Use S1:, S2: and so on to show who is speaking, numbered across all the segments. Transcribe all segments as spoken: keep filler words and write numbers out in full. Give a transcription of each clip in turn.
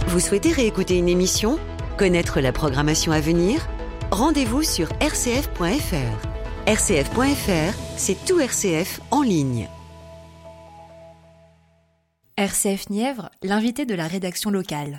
S1: Vous souhaitez réécouter une émission ? Connaître la programmation à venir ? Rendez-vous sur r c f point f r. r c f point f r, c'est tout R C F en ligne.
S2: R C F Nièvre, l'invité de la rédaction locale.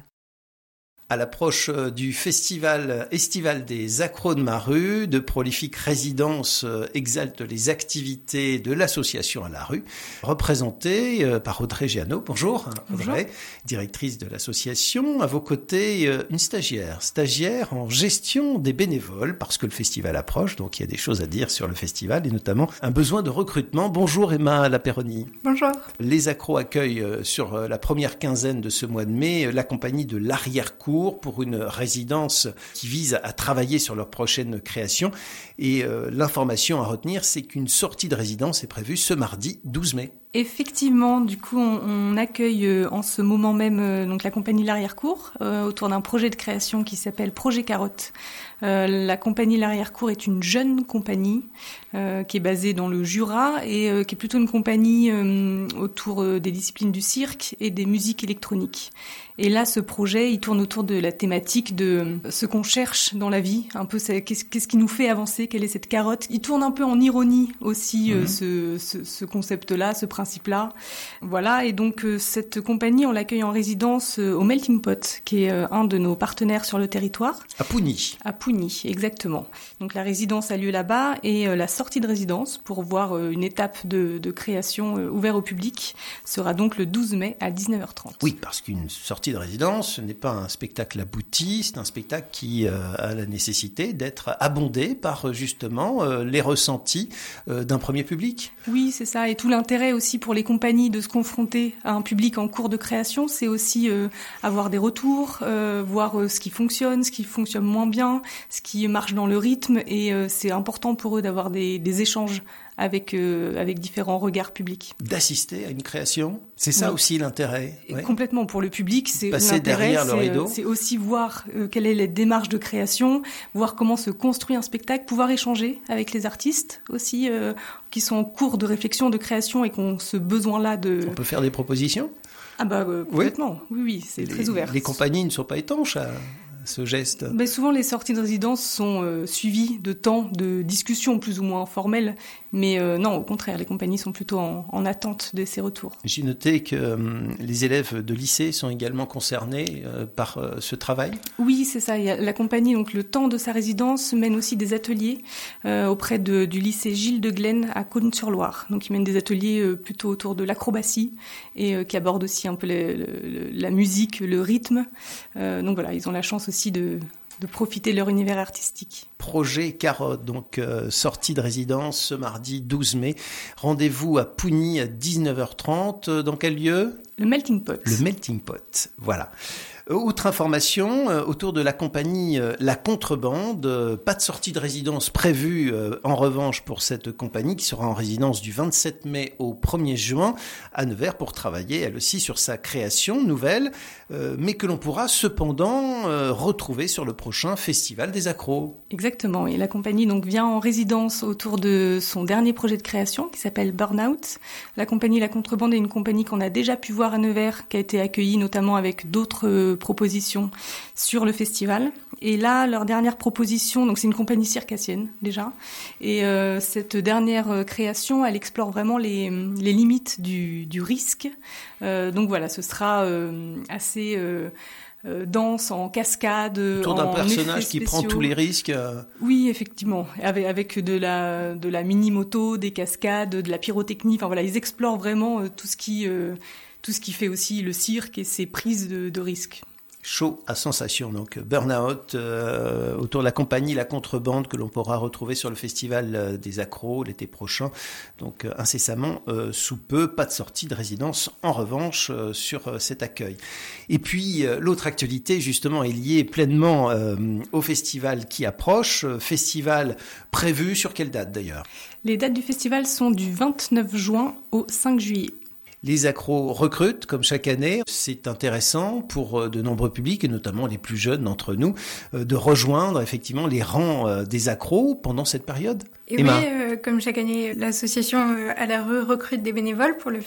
S3: À l'approche du festival estival des accros de ma rue, de prolifiques résidences exaltent les activités de l'association à la rue, représentée par Audrey Giano. Bonjour,
S4: Bonjour.
S3: Audrey, directrice de l'association. À vos côtés, une stagiaire, stagiaire en gestion des bénévoles, parce que le festival approche, donc il y a des choses à dire sur le festival, et notamment un besoin de recrutement. Bonjour Emma Laperoni.
S4: Bonjour.
S3: Les accros accueillent sur la première quinzaine de ce mois de mai la compagnie de l'arrière-cour pour une résidence qui vise à travailler sur leur prochaine création. Et euh, l'information à retenir, c'est qu'une sortie de résidence est prévue ce mardi douze mai.
S4: Effectivement, du coup, on, on accueille euh, en ce moment même euh, donc la compagnie L'Arrière-Cour euh, autour d'un projet de création qui s'appelle Projet Carotte. Euh, la compagnie L'Arrière-Cour est une jeune compagnie euh, qui est basée dans le Jura et euh, qui est plutôt une compagnie euh, autour euh, des disciplines du cirque et des musiques électroniques. Et là, ce projet, il tourne autour de la thématique de ce qu'on cherche dans la vie, un peu c'est, qu'est-ce, qu'est-ce qui nous fait avancer, quelle est cette carotte. Il tourne un peu en ironie aussi mmh. euh, ce, ce, ce concept-là, ce principe-là. Voilà, et donc euh, cette compagnie, on l'accueille en résidence euh, au Melting Pot, qui est euh, un de nos partenaires sur le territoire.
S3: À Pougny.
S4: À Pougny, exactement. Donc la résidence a lieu là-bas et euh, la sortie de résidence pour voir euh, une étape de, de création euh, ouverte au public sera donc le douze mai à dix-neuf heures trente.
S3: Oui, parce qu'une sortie de résidence, ce n'est pas un spectacle abouti, c'est un spectacle qui euh, a la nécessité d'être abondé par justement euh, les ressentis euh, d'un premier public.
S4: Oui, c'est ça. Et tout l'intérêt aussi pour les compagnies de se confronter à un public en cours de création, c'est aussi euh, avoir des retours, euh, voir euh, ce qui fonctionne, ce qui fonctionne moins bien, ce qui marche dans le rythme. Et euh, c'est important pour eux d'avoir des, des échanges avec euh, avec différents regards publics.
S3: D'assister à une création, c'est ça oui. aussi l'intérêt.
S4: Ouais. Complètement pour le public, c'est
S3: passer
S4: l'intérêt,
S3: derrière le rideau.
S4: C'est, c'est aussi voir euh, quelle est la démarche de création, voir comment se construit un spectacle, pouvoir échanger avec les artistes aussi euh, qui sont en cours de réflexion, de création et qui ont ce besoin-là de.
S3: On peut faire des propositions.
S4: Ah bah euh, complètement. Oui, oui, oui c'est
S3: les,
S4: très ouvert.
S3: Les compagnies ne sont pas étanches à ce geste.
S4: Mais souvent, les sorties de résidence sont euh, suivies de temps de discussion plus ou moins formelles. Mais euh, non, au contraire, les compagnies sont plutôt en, en attente de ces retours.
S3: J'ai noté que euh, les élèves de lycée sont également concernés euh, par euh, ce travail.
S4: Oui, c'est ça. Il y a la compagnie, donc le temps de sa résidence, mène aussi des ateliers euh, auprès de, du lycée Gilles de Glen à Cosne-sur-Loire. Donc, ils mènent des ateliers euh, plutôt autour de l'acrobatie et euh, qui abordent aussi un peu le, le, la musique, le rythme. Euh, donc voilà, ils ont la chance aussi de... de profiter de leur univers artistique.
S3: Projet Carotte, donc euh, sortie de résidence ce mardi douze mai. Rendez-vous à Pougny à dix-neuf heures trente. Dans quel lieu ?
S4: Le Melting Pot.
S3: Le Melting Pot, voilà. Autre information, euh, autour de la compagnie euh, La Contrebande, euh, pas de sortie de résidence prévue euh, en revanche pour cette compagnie qui sera en résidence du vingt-sept mai au premier juin à Nevers pour travailler elle aussi sur sa création nouvelle, euh, mais que l'on pourra cependant euh, retrouver sur le prochain Festival des Accros.
S4: Exactement, et la compagnie donc vient en résidence autour de son dernier projet de création qui s'appelle Burnout. La compagnie La Contrebande est une compagnie qu'on a déjà pu voir à Nevers, qui a été accueillie notamment avec d'autres euh, propositions sur le festival. Et là, leur dernière proposition, donc c'est une compagnie circassienne déjà, et euh, cette dernière euh, création, elle explore vraiment les, les limites du, du risque. Euh, donc voilà, ce sera euh, assez euh, euh, dense, en cascade,
S3: autour d'un
S4: en
S3: personnage qui prend tous les risques. Euh...
S4: Oui, effectivement, avec, avec de la de la mini-moto, des cascades, de la pyrotechnie. Enfin voilà, ils explorent vraiment euh, tout ce qui euh, tout ce qui fait aussi le cirque et ses prises de, de risques.
S3: Show à sensation, donc Burnout, euh, autour de la compagnie La Contrebande que l'on pourra retrouver sur le Festival des Accros l'été prochain, donc euh, incessamment euh, sous peu, pas de sortie de résidence en revanche euh, sur euh, cet accueil. Et puis euh, l'autre actualité justement est liée pleinement euh, au festival qui approche, euh, festival prévu sur quelle date d'ailleurs ?
S4: Les dates du festival sont du vingt-neuf juin au cinq juillet.
S3: Les accros recrutent, comme chaque année. C'est intéressant pour de nombreux publics, et notamment les plus jeunes d'entre nous, de rejoindre effectivement les rangs des accros pendant cette période.
S5: Et Emma. Oui, euh, comme chaque année, l'association euh, à la rue recrute des bénévoles pour le